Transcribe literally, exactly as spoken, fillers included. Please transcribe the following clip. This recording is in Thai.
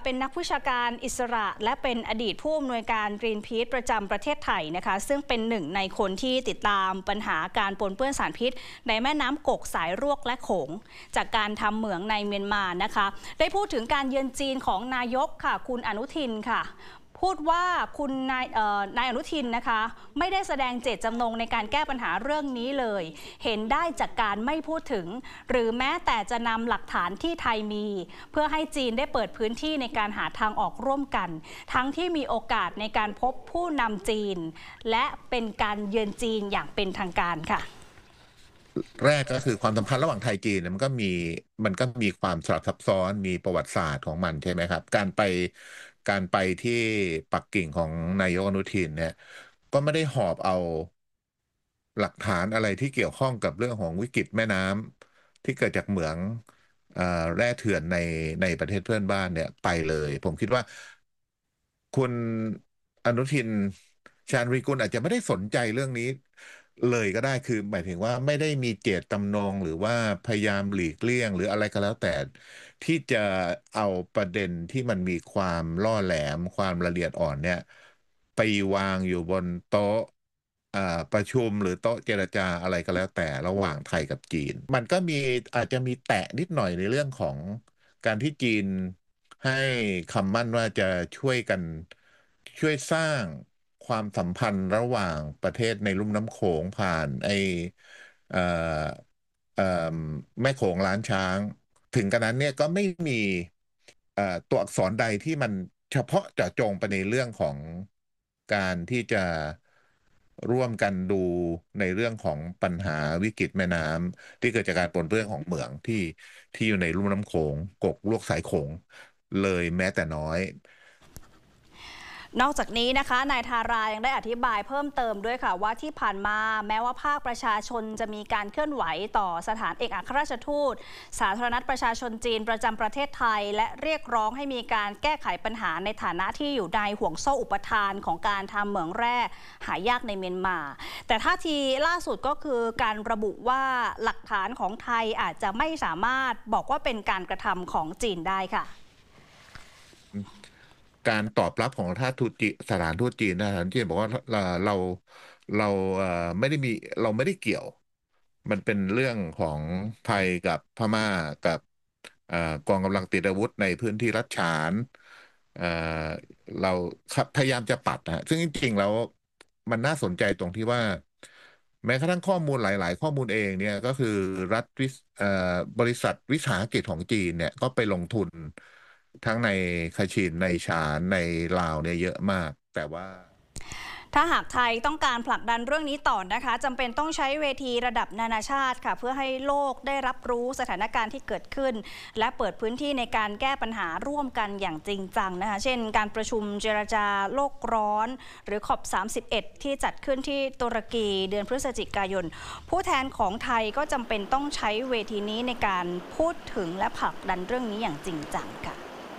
เป็นนักวิชาการอิสระและเป็นอดีตผู้อำนวยการ Greenpeace ประจำประเทศไทยนะคะซึ่งเป็นหนึ่งในคนที่ติดตามปัญหาการปนเปื้อนสารพิษในแม่น้ำกกสายรวกและโขงจากการทำเหมืองในเมียนมานะคะได้พูดถึงการเยือนจีนของนายกค่ะคุณอนุทินค่ะพูดว่าคุณนายนายอนุทินนะคะไม่ได้แสดงเจตจำนงในการแก้ปัญหาเรื่องนี้เลยเห็นได้จากการไม่พูดถึงหรือแม้แต่จะนำหลักฐานที่ไทยมีเพื่อให้จีนได้เปิดพื้นที่ในการหาทางออกร่วมกันทั้งที่มีโอกาสในการพบผู้นำจีนและเป็นการเยือนจีนอย่างเป็นทางการค่ะแรกก็คือความสัมพันธ์ระหว่างไทยจีนมันก็มีมันก็มีความสลับซับซ้อนมีประวัติศาสตร์ของมันใช่ไหมครับการไปการไปที่ปักกิ่งของนายกอนุทินเนี่ยก็ไม่ได้หอบเอาหลักฐานอะไรที่เกี่ยวข้องกับเรื่องของวิกฤตแม่น้ำที่เกิดจากเหมืองเอ่อแร่เถื่อนในในประเทศเพื่อนบ้านเนี่ยไปเลยผมคิดว่าคุณอนุทินชาญวีกุลอาจจะไม่ได้สนใจเรื่องนี้เลยก็ได้คือหมายถึงว่าไม่ได้มีเจตจำนงหรือว่าพยายามหลีกเลี่ยงหรืออะไรก็แล้วแต่ที่จะเอาประเด็นที่มันมีความล่อแหลมความละเอียดอ่อนเนี่ยไปวางอยู่บนโต๊ะประชุมหรือโต๊ะเจรจาอะไรก็แล้วแต่ระหว่างไทยกับจีนมันก็มีอาจจะมีแตะนิดหน่อยในเรื่องของการที่จีนให้คำมั่นว่าจะช่วยกันช่วยสร้างความสัมพันธ์ระหว่างประเทศในลุ่มน้ำโขงผ่านไอเอ่อเอ่อแม่โขงล้านช้างถึงกระนั้นเนี่ยก็ไม่มีเอ่อตัวอักษรใดที่มันเฉพาะเจาะจงไปในเรื่องของการที่จะร่วมกันดูในเรื่องของปัญหาวิกฤตแม่น้ำที่เกิดจากการปนเปื้อนของเหมืองที่ที่อยู่ในลุ่มน้ำโขงกกลวกสายโขงเลยแม้แต่น้อยนอกจากนี้นะคะนายธารายังได้อธิบายเพิ่มเติมด้วยค่ะว่าที่ผ่านมาแม้ว่าภาคประชาชนจะมีการเคลื่อนไหวต่อสถานเอกอัครราชทูตสาธารณรัฐประชาชนจีนประจำประเทศไทยและเรียกร้องให้มีการแก้ไขปัญหาในฐานะที่อยู่ในห่วงโซ่อุปทานของการทำเหมืองแร่หายากในเมียนมาแต่ท่าทีล่าสุดก็คือการระบุว่าหลักฐานของไทยอาจจะไม่สามารถบอกว่าเป็นการกระทำของจีนได้ค่ะการตอบรับของท่าทูตจีสถานทูตจีนนะสถานจีนบอกว่าเราเราเราไม่ได้มีเราไม่ได้เกี่ยวมันเป็นเรื่องของไทยกับพม่ากับกองกำลังติดอาวุธในพื้นที่รัฐฉานเราพยายามจะปัดนะซึ่งจริงๆแล้วมันน่าสนใจตรงที่ว่าแม้กระทั่งข้อมูลหลายๆข้อมูลเองเนี่ยก็คือรัฐวิสบริษัทวิสาหกิจของจีนเนี่ยก็ไปลงทุนทั้งในคาชินในฉานในลาวเนี่ยเยอะมากแต่ว่าถ้าหากไทยต้องการผลักดันเรื่องนี้ต่อนะคะจำเป็นต้องใช้เวทีระดับนานาชาติค่ะเพื่อให้โลกได้รับรู้สถานการณ์ที่เกิดขึ้นและเปิดพื้นที่ในการแก้ปัญหาร่วมกันอย่างจริงจังนะคะเช่นการประชุมเจรจาโลกร้อนหรือ ซี โอ พี สามสิบเอ็ด ที่จัดขึ้นที่ตุรกีเดือนพฤศจิกายนผู้แทนของไทยก็จำเป็นต้องใช้เวทีนี้ในการพูดถึงและผลักดันเรื่องนี้อย่างจริงจังค่ะ